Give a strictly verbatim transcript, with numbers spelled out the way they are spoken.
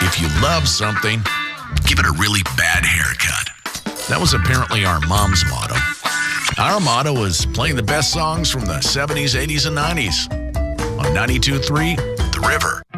if you love something, give it a really bad haircut. That was apparently our mom's motto. Our motto is playing the best songs from the seventies, eighties, and nineties on ninety-two point three The River.